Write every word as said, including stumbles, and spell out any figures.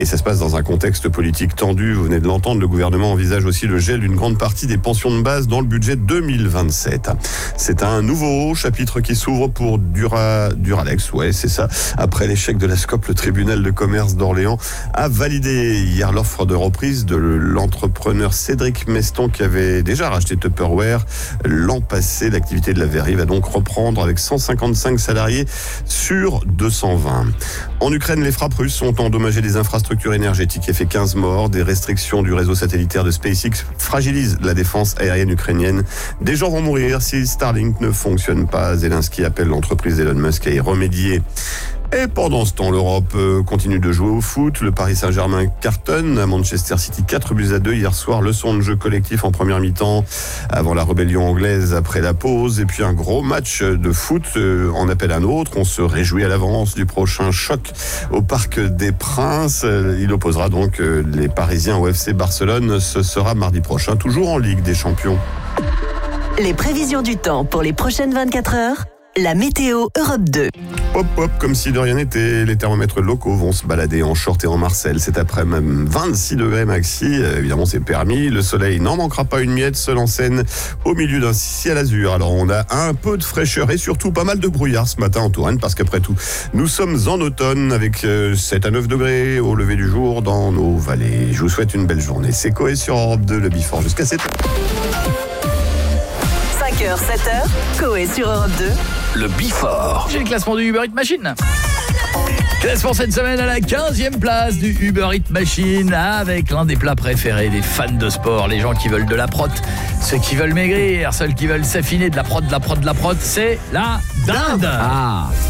Et ça se passe dans un contexte politique tendu. Vous venez de l'entendre, le gouvernement envisage aussi le gel d'une grande partie des pensions de base dans le budget deux mille vingt-sept. C'est un nouveau chapitre qui s'ouvre pour Dura, Duralex. Ouais, c'est ça. Après l'échec de la SCOP, le tribunal de commerce d'Orléans a validé hier l'offre de reprise de l'entrepreneur Cédric Meston qui avait déjà racheté Tupperware l'an passé. L'activité de la verrerie va donc reprendre avec cent cinquante-cinq salariés sur deux cent vingt. En Ukraine, les frappes russes ont endommagé des infrastructures énergétiques et fait quinze morts. Des restrictions du réseau satellitaire de SpaceX fragilisent la défense aérienne ukrainienne. Des gens vont mourir si Starlink ne fonctionne pas. Zelensky appelle l'entreprise Elon Musk à y remédier. Et pendant ce temps, l'Europe continue de jouer au foot. Le Paris Saint-Germain cartonne à Manchester City, quatre buts à deux hier soir. Leçon de jeu collectif en première mi-temps avant la rébellion anglaise après la pause. Et puis un gros match de foot en appelle un autre. On se réjouit à l'avance du prochain choc au Parc des Princes. Il opposera donc les Parisiens au F C Barcelone. Ce sera mardi prochain, toujours en Ligue des Champions. Les prévisions du temps pour les prochaines vingt-quatre heures. La météo Europe deux. Hop hop, comme si de rien n'était, les thermomètres locaux vont se balader en short et en marcel. Cet après-midi, même vingt-six degrés maxi, euh, évidemment c'est permis. Le soleil n'en manquera pas une miette, seul en scène au milieu d'un ciel azur. Alors on a un peu de fraîcheur et surtout pas mal de brouillard ce matin en Touraine, parce qu'après tout, nous sommes en automne avec euh, sept à neuf degrés au lever du jour dans nos vallées. Je vous souhaite une belle journée. C'est Coé sur Europe deux, le Before, jusqu'à sept heures. cinq heures, sept heures, Coé sur Europe deux. Le Before. J'ai le classement du Uber Eats Machine. Classement cette semaine à la quinzième place du Uber Eats Machine avec l'un des plats préférés des fans de sport, les gens qui veulent de la prot, ceux qui veulent maigrir, ceux qui veulent s'affiner de la prot, de la prot, de la prot, c'est la dinde. Ah.